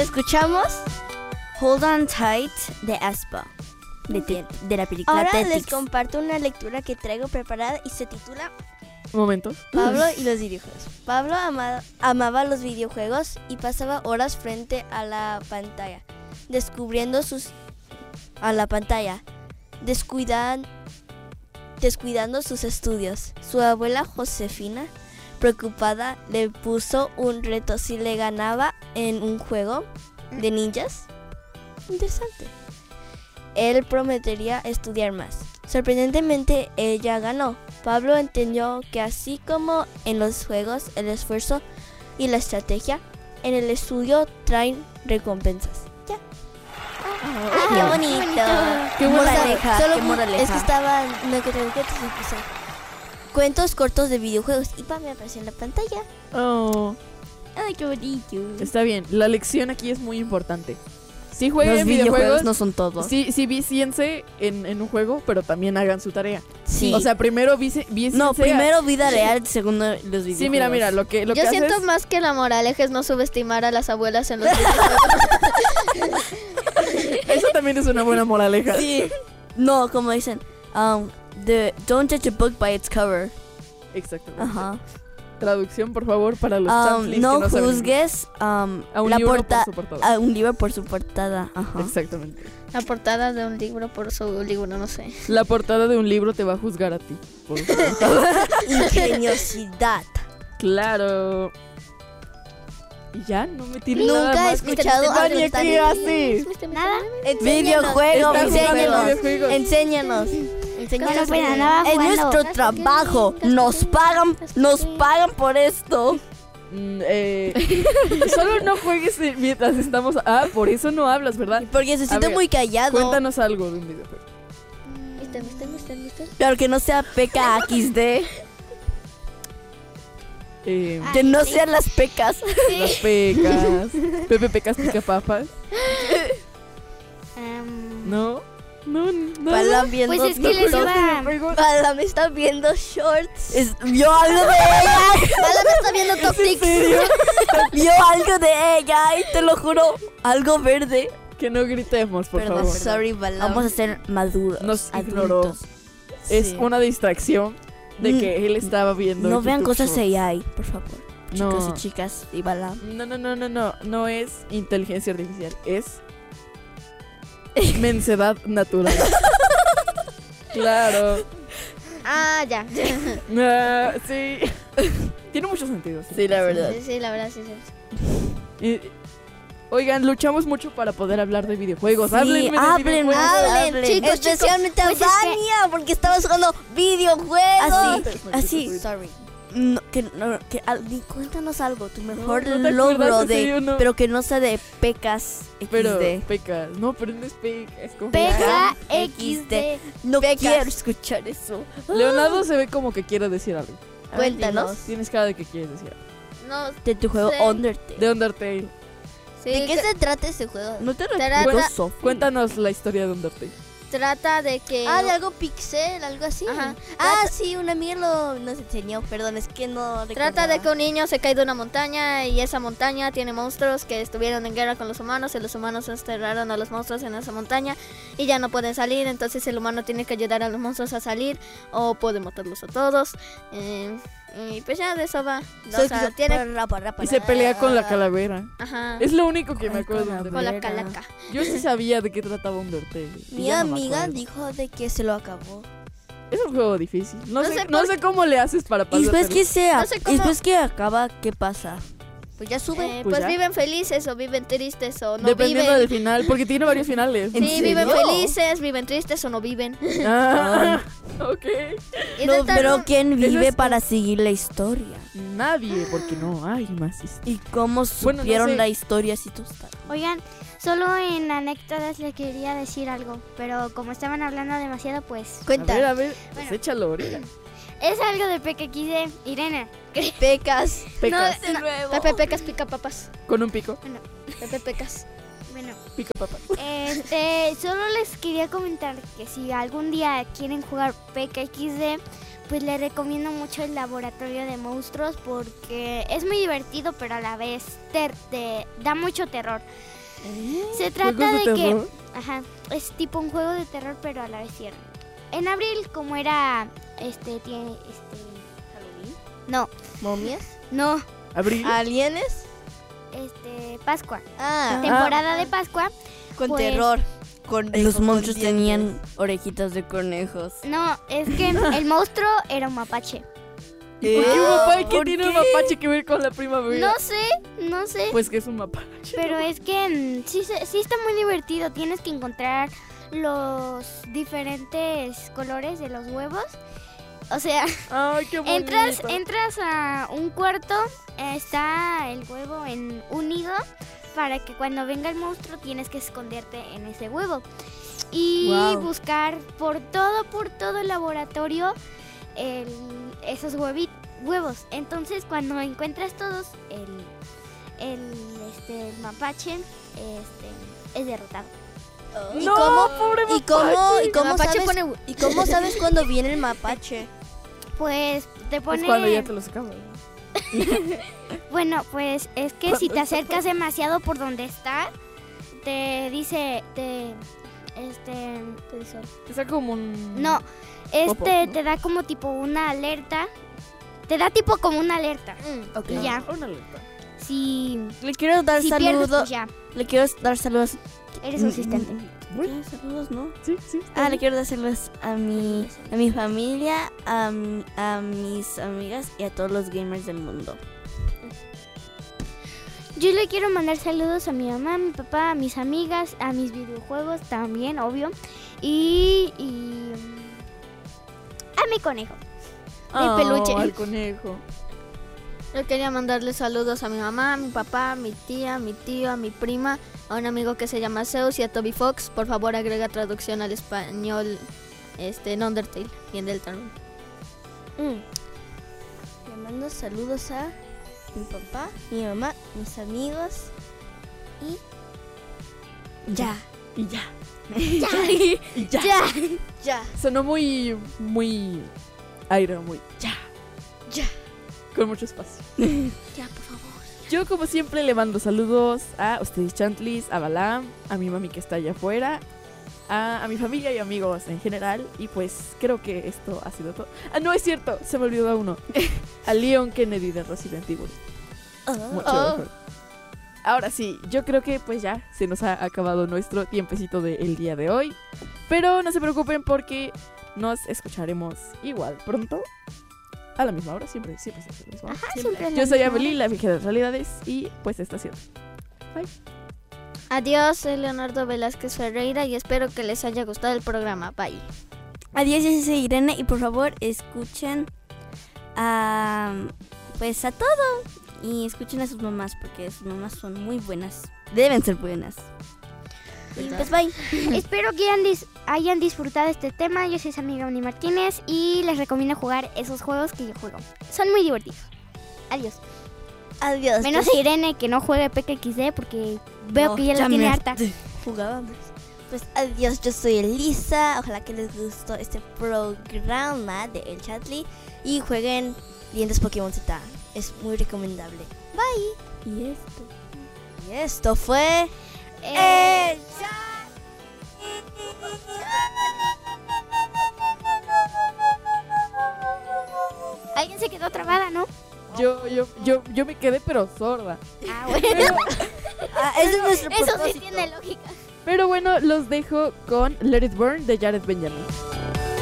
escuchamos Hold On Tight de aespa, de la película Ahora Tetris. les comparto una lectura que traigo preparada y se titula Un momento. Pablo y los videojuegos. Pablo amaba los videojuegos y pasaba horas frente a la pantalla, descuidando sus estudios. Su abuela Josefina, preocupada, le puso un reto si le ganaba en un juego de ninjas. Interesante. Él prometería estudiar más. Sorprendentemente, ella ganó. Pablo entendió que así como en los juegos, el esfuerzo y la estrategia en el estudio traen recompensas. Ya. ¡Qué bonito! Qué moraleja, Solo qué moraleja. es que estaba no que traducir, entonces puse cuentos cortos de videojuegos y me apareció en la pantalla. Oh, Ay, qué bonito. está bien. La lección aquí es muy importante. Sí jueguen Los videojuegos. videojuegos no son todo. Sí, vicíense en un juego, pero también hagan su tarea. Sí. O sea, primero vicíense. No, primero vida real, segundo los videojuegos. Sí, mira, lo que Yo siento haces... más que la moraleja es no subestimar a las abuelas en los videojuegos. Eso también es una buena moraleja. Sí. No, como dicen, don't judge a book by its cover. Exactamente. Ajá. Traducción, por favor, para los champlis no que no saben juzgues a un la libro portada. por su portada. A un libro por su portada. Ajá. Exactamente. La portada de un libro por su libro, no sé. La portada de un libro te va a juzgar a ti. Por su portada. Ingeniosidad. Claro. ¿Y ya? No me tienes Nunca nada he más. escuchado algo Vania, tan ¿qué haces? Nada. Videojuego, Estás jugando enséñanos. videojuegos. Enséñanos. Bueno, pues, andaba es jugando. nuestro trabajo. Nos pagan por esto. Solo no juegues mientras estamos... Ah, por eso no hablas, ¿verdad? Porque se A siente ver, muy callado. Cuéntanos algo de un videojuego. ¿Viste? Claro que no sea PKXD. Eh, Que no sean las pecas. Las pecas. Pepe Pecas pica papas. No. Palam viendo Pues es que les TikTok. iba... Palam está viendo shorts. Vio algo de ella. Palam está viendo top tics. Vio algo de ella. Y te lo juro. Algo verde. Que no gritemos, por Perdón, favor. sorry, Palam. Vamos a ser maduros. Nos ignoró. adultos. Es Sí. una distracción de que él estaba viendo. No vean YouTube cosas Shorts. AI, por favor. No. Chicos y chicas. Y Balam. No. No es inteligencia artificial. Es mensedad natural. Claro. Ah, ya. Sí. Tiene mucho sentido. Sí, la verdad. Sí, la verdad, sí. Oigan, luchamos mucho para poder hablar de videojuegos. Sí, Háblenme de hablen, videojuegos. Hablen, Chicos, especialmente a pues es que- Vania, porque estamos jugando videojuegos. Así. Sorry. No, cuéntanos algo, tu mejor ¿no te logro acuerdas? ¿En de, serio no? pero que no sea de pecas XD. Pero pecas. No, pero no es pecas. Es como... PKXD. No Pecas. quiero escuchar eso. Leonardo se ve como que quiere decir algo. A ver, Cuéntanos. dinos. Tienes cara de que quieres decir algo. No, De tu juego Sí. Undertale. De Undertale. sí. ¿De qué se trata ese juego? No te Trata- recuerdo, Sof. Cuéntanos la historia de Undertale. Trata de que... De algo pixel, algo así. Ajá. Sí, una amiga nos enseñó, perdón, es que no Trata de que recordaba. un niño se cae de una montaña y esa montaña tiene monstruos que estuvieron en guerra con los humanos y los humanos enterraron a los monstruos en esa montaña y ya no pueden salir, entonces el humano tiene que ayudar a los monstruos a salir o puede matarlos a todos. Y pues ya de eso va. O sea, tiene... Y se pelea con la calavera. Ajá. Es lo único que me Ay, acuerdo de con la Undertale. Con la calaca. Yo sí sabía de qué trataba Undertale. y Mi ya no me amiga acuerdo. dijo de que se lo acabó. Es un juego difícil. No No sé, sé no por sé cómo le haces para Y pasar. después que No sé cómo- y después que acaba, ¿qué pasa? Pues ya sube. Pues Pues ya. viven felices o viven tristes o no Dependiendo viven. del final, porque tiene varios finales. ¿En Sí, viven serio? felices, viven tristes o no viven. Ah, ok. Y No, de tal- pero ¿quién Eso vive es- para seguir la historia? Nadie, porque no hay más historia. ¿Y cómo Bueno, no supieron sé. la historia si tú estás? Oigan, solo en anécdotas le quería decir algo, pero como estaban hablando demasiado, pues... Cuenta. A ver, pues Bueno. échalo ahorita. Es algo de PKXD. Irene, Pecas. Pecas. De nuevo. Pepe Pecas pica papas. Con un pico. Pepe Pecas. bueno, Pica papas. solo les quería comentar que si algún día quieren jugar PKXD, pues le recomiendo mucho el laboratorio de monstruos porque es muy divertido, pero a la vez te da mucho terror. Se trata de que, ajá, es tipo un juego de terror, pero a la vez cierra. En abril, como era, Halloween. No, ¿Momias? no, Abril. ¿Alienes? Pascua. Ah, Temporada de Pascua. con pues- terror. Conejos Los con monstruos dientes. tenían orejitas de conejos. No, es que el monstruo era un mapache. ¿Por qué un mapache? ¿Qué ¿Por tiene qué? un mapache que ver con la primavera? No sé. Pues que es un mapache. Pero es que sí está muy divertido. Tienes que encontrar los diferentes colores de los huevos. O sea, Ay, qué bonito. entras a un cuarto, está el huevo en un nido para que cuando venga el monstruo tienes que esconderte en ese huevo. Y Wow. buscar por todo el laboratorio esos huevos. Entonces cuando encuentras todos, el mapache es derrotado. ¿Y No, cómo? pobre ¿Y cómo? mapache. ¿Y cómo El mapache sabes? pone- ¿Y cómo sabes cuándo viene el mapache? Pues te Pues pone... cuando ya te los acabas. Bueno, pues es que si te acercas demasiado por donde está, te dice... Te dice... Te saca como un... No, Popo, ¿no? te da como tipo una alerta. Te da tipo como una alerta. Ok. Y ya. Una alerta. Si, Le quiero dar si pierdes, saludos. pues ya. Le quiero dar saludos. Eres un asistente. Bueno, Saludos, ¿no? sí, sí. Le quiero dar saludos a mi familia, a mis amigas y a todos los gamers del mundo. Yo le quiero mandar saludos a mi mamá, a mi papá, a mis amigas, a mis videojuegos también, obvio. Y a mi conejo. Oh, peluche. al conejo. Yo quería mandarle saludos a mi mamá, a mi papá, a mi tía, a mi tío, a mi prima, a un amigo que se llama Zeus y a Toby Fox. Por favor, agrega traducción al español en Undertale y en Deltarune. Le mando saludos a mi papá, mi mamá, mis amigos y Ya. Y ya. Ya. Y ya. ya. Sonó muy aire, muy ya. Con mucho espacio. Ya, por favor. Yo como siempre le mando saludos a ustedes Chantlis, a Balam, a mi mami que está allá afuera, a mi familia y amigos en general. Y pues creo que esto ha sido todo. Ah, no es cierto, se me olvidó uno. A Leon Kennedy de Resident Evil. Mucho mejor. Ahora sí, yo creo que pues ya se nos ha acabado nuestro tiempecito del día de hoy. Pero no se preocupen porque nos escucharemos igual pronto. A la misma hora, siempre es a la misma hora. Siempre es la Yo soy misma Amelie, la vieja de las realidades, y pues esta ha sido. Adiós, soy Leonardo Velázquez Ferreira y espero que les haya gustado el programa. Bye. Adiós, yo soy Irene y por favor escuchen pues a todo y escuchen a sus mamás porque sus mamás son muy buenas. Deben ser buenas. Y pues bye. Espero que hayan disfrutado este tema. Yo soy su amiga Uni Martínez y les recomiendo jugar esos juegos que yo juego. Son muy divertidos. Adiós. Adiós. Menos a Irene que no juegue PKXD porque veo que ya la tiene harta. Jugábamos. Pues adiós, yo soy Elisa. Ojalá que les gustó este programa de El Chatly y jueguen Dientes Pokémon Z. Es muy recomendable. Bye. Y esto fue El Alguien se quedó trabada, ¿no? Yo me quedé pero sorda. Ah, bueno. ese es nuestro Eso sí propósito. tiene lógica. Pero bueno, los dejo con Let It Burn de Jared Benjamin.